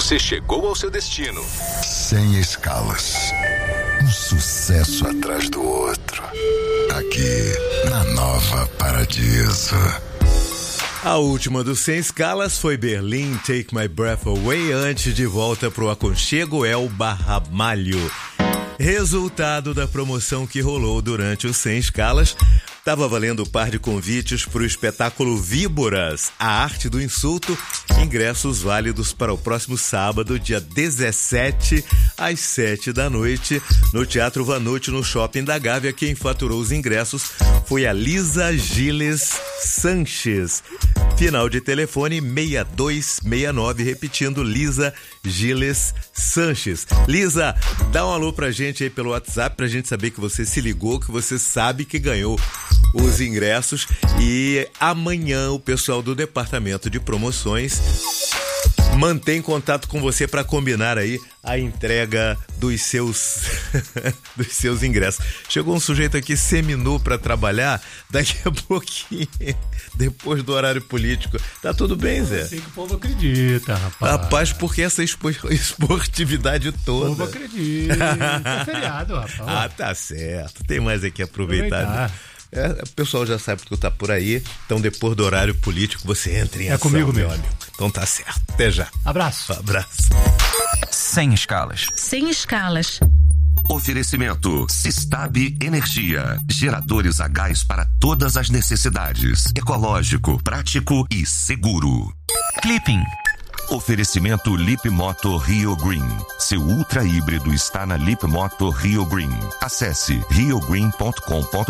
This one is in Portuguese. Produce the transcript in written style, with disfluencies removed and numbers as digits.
Você chegou ao seu destino. Sem escalas. Um sucesso atrás do outro. Aqui, na Nova Paradiso. A última do Sem Escalas foi Berlim, Take My Breath Away. Antes de volta pro aconchego é o Barramalho. Resultado da promoção que rolou durante o Sem Escalas. Tava valendo um par de convites para o espetáculo Víboras, a arte do insulto. Ingressos válidos para o próximo sábado, dia 17, às 7 da noite, no Teatro Vanucci, no Shopping da Gávea. Quem faturou os ingressos foi a Lisa Giles Sanches. Final de telefone 6269, repetindo, Lisa Giles Sanches. Lisa, dá um alô pra gente aí pelo WhatsApp, pra gente saber que você se ligou, que você sabe que ganhou os ingressos. E amanhã o pessoal do departamento de promoções mantém contato com você para combinar aí a entrega dos seus dos seus ingressos. Chegou um sujeito aqui seminu para trabalhar, daqui a pouquinho, depois do horário político. Tá tudo bem, Zé? Eu sei que o povo acredita, rapaz. Rapaz, porque essa esportividade toda. O povo acredita. É feriado, rapaz. Ah, tá certo. Tem mais aqui aproveitar. O pessoal já sabe que tu tá por aí, então depois do horário político você entra em ação, comigo meu mesmo. amigo. Então tá certo. Até já. Abraço. Abraço. Sem escalas. Sem escalas. Oferecimento Sistab Energia. Geradores a gás para todas as necessidades. Ecológico, prático e seguro. Clipping. Oferecimento Lip Moto Rio Green. Seu ultra híbrido está na Lip Moto Rio Green. Acesse riogreen.com.br.